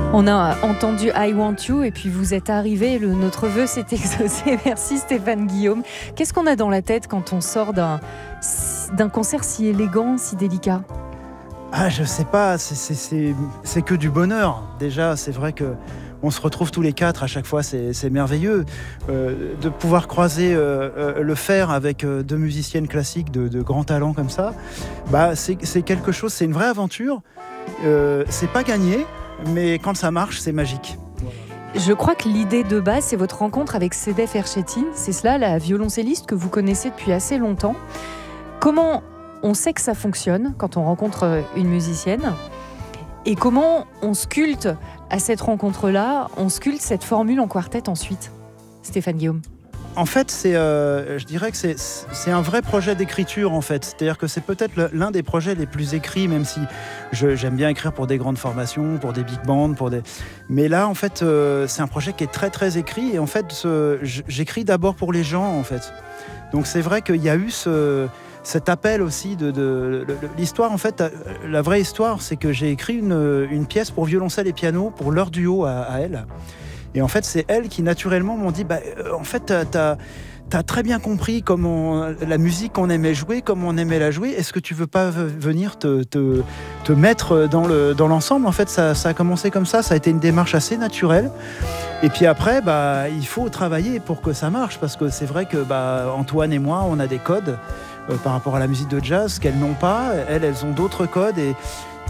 On a entendu I Want You et puis vous êtes arrivé, notre vœu s'est exaucé. Merci Stéphane Guillaume. Qu'est-ce qu'on a dans la tête quand on sort d'un concert si élégant, si délicat ? Ah, je sais pas, c'est que du bonheur. Déjà, c'est vrai que on se retrouve tous les quatre à chaque fois, c'est merveilleux. De pouvoir croiser le faire avec deux musiciennes classiques de grand talent comme ça, c'est quelque chose, c'est une vraie aventure. C'est pas gagné, mais quand ça marche, c'est magique. Je crois que l'idée de base, c'est votre rencontre avec Sedef Erçetin. C'est cela, la violoncelliste que vous connaissez depuis assez longtemps. Comment on sait que ça fonctionne quand on rencontre une musicienne ? Et comment on sculpte à cette rencontre-là, on sculpte cette formule en quartet ensuite ? Stéphane Guillaume. En fait, je dirais que c'est un vrai projet d'écriture, en fait. C'est-à-dire que c'est peut-être l'un des projets les plus écrits, même si j'aime bien écrire pour des grandes formations, pour des big bands, mais là, en fait, c'est un projet qui est très, très écrit. Et en fait, j'écris d'abord pour les gens, en fait. Donc, c'est vrai qu'il y a eu cet appel aussi de l'histoire. En fait, la vraie histoire, c'est que j'ai écrit une pièce pour violoncelle et piano, pour leur duo à elle. Et en fait, c'est elles qui naturellement m'ont dit en fait, t'as très bien compris comment la musique qu'on aimait jouer, comment on aimait la jouer. Est-ce que tu veux pas venir te mettre dans l'ensemble ? En fait, ça a commencé comme ça. Ça a été une démarche assez naturelle. Et puis après, il faut travailler pour que ça marche, parce que c'est vrai que Antoine et moi, on a des codes par rapport à la musique de jazz qu'elles n'ont pas. Elles ont d'autres codes et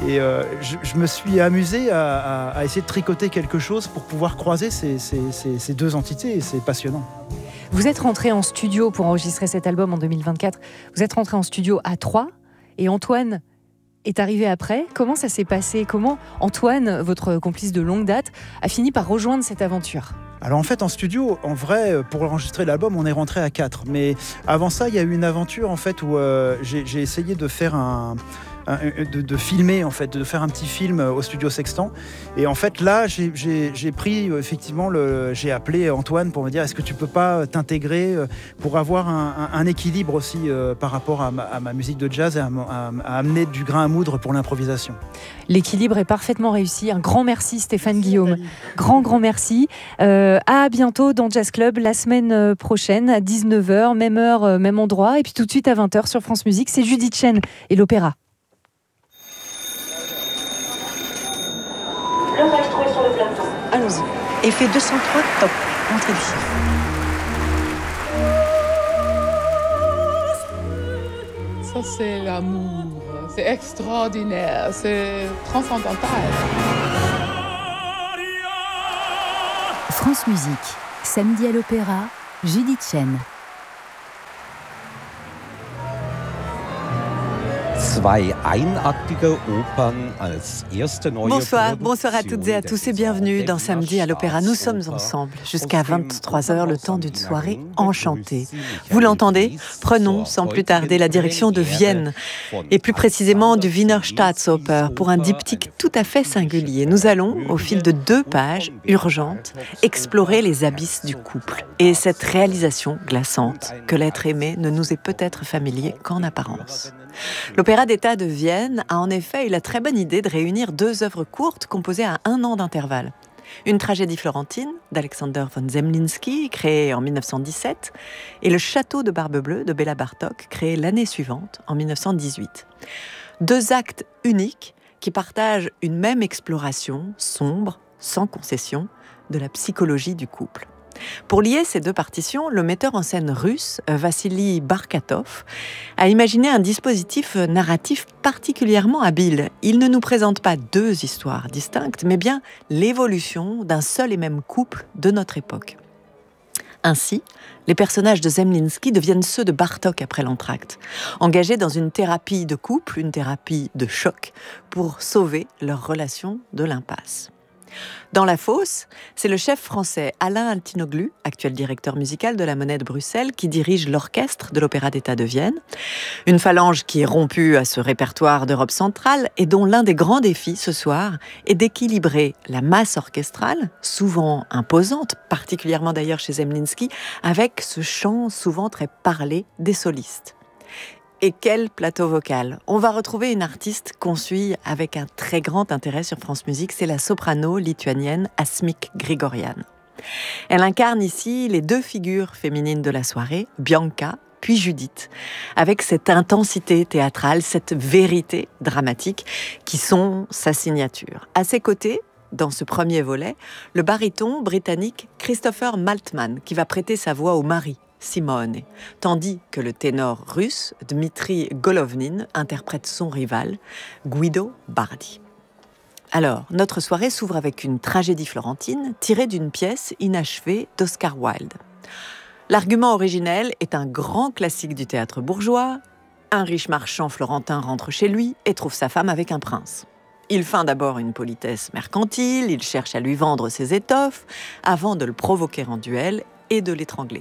je me suis amusé à essayer de tricoter quelque chose pour pouvoir croiser ces deux entités, et c'est passionnant. Vous êtes rentré en studio pour enregistrer cet album en 2024. Vous êtes rentré en studio à 3 et Antoine est arrivé après. Comment ça s'est passé ? Comment Antoine, votre complice de longue date, a fini par rejoindre cette aventure ? Alors en fait, en studio, en vrai, pour enregistrer l'album, on est rentré à 4. Mais avant ça, il y a eu une aventure en fait où j'ai essayé de faire de filmer, en fait, de faire un petit film au studio Sextant. Et en fait, là, j'ai pris, effectivement, j'ai appelé Antoine pour me dire, est-ce que tu peux pas t'intégrer pour avoir un équilibre aussi par rapport à ma musique de jazz et à amener du grain à moudre pour l'improvisation. L'équilibre est parfaitement réussi. Un grand merci Stéphane Guillaume. Grand merci. À bientôt dans Jazz Club la semaine prochaine à 19h, même heure, même endroit. Et puis tout de suite à 20h sur France Musique, c'est Judith Chen et l'opéra. Le maestro est sur le plateau. Allons-y. Effet 203, top. Entrez ici. Ça, c'est l'amour. C'est extraordinaire. C'est transcendantal. France Musique. Samedi à l'opéra, Judith Chen. Bonsoir à toutes et à tous et bienvenue dans Samedi à l'Opéra. Nous sommes ensemble jusqu'à 23h, le temps d'une soirée enchantée. Vous l'entendez ? Prenons sans plus tarder la direction de Vienne et plus précisément du Wiener Staatsoper pour un diptyque tout à fait singulier. Nous allons, au fil de 2 pages urgentes, explorer les abysses du couple et cette réalisation glaçante que l'être aimé ne nous est peut-être familier qu'en apparence. L'Opéra d'État de Vienne a en effet eu la très bonne idée de réunir 2 œuvres courtes composées à 1 an d'intervalle. Une tragédie florentine d'Alexander von Zemlinsky, créée en 1917, et le Château de Barbe-Bleue de Béla Bartók, créé l'année suivante, en 1918. 2 actes uniques qui partagent une même exploration sombre, sans concession, de la psychologie du couple. Pour lier ces 2 partitions, le metteur en scène russe, Vassili Barkatov, a imaginé un dispositif narratif particulièrement habile. Il ne nous présente pas 2 histoires distinctes, mais bien l'évolution d'un seul et même couple de notre époque. Ainsi, les personnages de Zemlinsky deviennent ceux de Bartók après l'entracte, engagés dans une thérapie de couple, une thérapie de choc, pour sauver leur relation de l'impasse. Dans La Fosse, c'est le chef français Alain Altinoglu, actuel directeur musical de la Monnaie de Bruxelles, qui dirige l'orchestre de l'Opéra d'État de Vienne. Une phalange qui est rompue à ce répertoire d'Europe centrale et dont l'un des grands défis ce soir est d'équilibrer la masse orchestrale, souvent imposante, particulièrement d'ailleurs chez Zemlinsky, avec ce chant souvent très parlé des solistes. Et quel plateau vocal! On va retrouver une artiste qu'on suit avec un très grand intérêt sur France Musique, c'est la soprano lituanienne Asmik Grigorian. Elle incarne ici les deux figures féminines de la soirée, Bianca puis Judith, avec cette intensité théâtrale, cette vérité dramatique qui sont sa signature. À ses côtés, dans ce premier volet, le baryton britannique Christopher Maltman qui va prêter sa voix au mari, Simone, tandis que le ténor russe Dmitri Golovnin interprète son rival, Guido Bardi. Alors, notre soirée s'ouvre avec une tragédie florentine tirée d'une pièce inachevée d'Oscar Wilde. L'argument originel est un grand classique du théâtre bourgeois. Un riche marchand florentin rentre chez lui et trouve sa femme avec un prince. Il feint d'abord une politesse mercantile, il cherche à lui vendre ses étoffes avant de le provoquer en duel et de l'étrangler.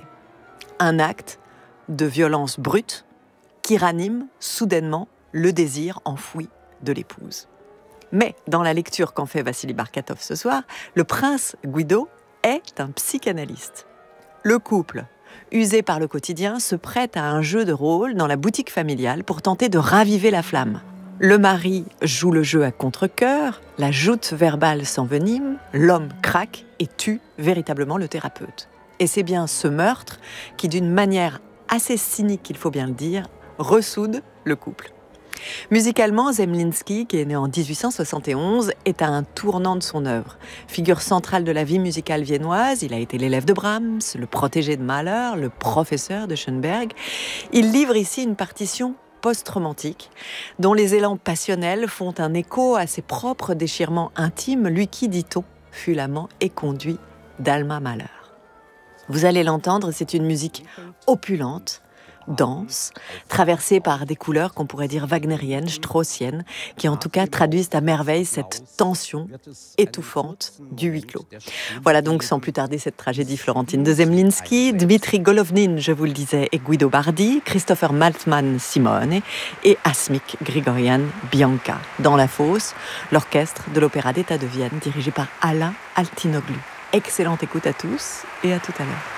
Un acte de violence brute qui ranime soudainement le désir enfoui de l'épouse. Mais dans la lecture qu'en fait Vassili Barkatov ce soir, le prince Guido est un psychanalyste. Le couple, usé par le quotidien, se prête à un jeu de rôle dans la boutique familiale pour tenter de raviver la flamme. Le mari joue le jeu à contre-cœur, la joute verbale s'envenime, l'homme craque et tue véritablement le thérapeute. Et c'est bien ce meurtre qui, d'une manière assez cynique, il faut bien le dire, ressoude le couple. Musicalement, Zemlinsky, qui est né en 1871, est à un tournant de son œuvre. Figure centrale de la vie musicale viennoise, il a été l'élève de Brahms, le protégé de Mahler, le professeur de Schoenberg. Il livre ici une partition post-romantique, dont les élans passionnels font un écho à ses propres déchirements intimes, lui qui, dit-on, fut l'amant éconduit d'Alma Mahler. Vous allez l'entendre, c'est une musique opulente, dense, traversée par des couleurs qu'on pourrait dire wagnériennes, straussiennes, qui en tout cas traduisent à merveille cette tension étouffante du huis clos. Voilà donc sans plus tarder cette tragédie florentine de Zemlinsky, Dmitri Golovnin, je vous le disais, et Guido Bardi, Christopher Maltman, Simone, et Asmik Grigorian, Bianca. Dans la fosse, l'orchestre de l'Opéra d'État de Vienne, dirigé par Alain Altinoglu. Excellente écoute à tous et à tout à l'heure.